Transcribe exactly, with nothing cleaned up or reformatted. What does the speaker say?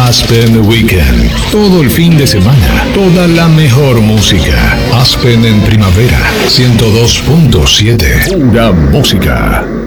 Aspen Weekend. Todo el fin de semana. Toda la mejor música. Aspen en primavera. ciento dos punto siete. Pura música.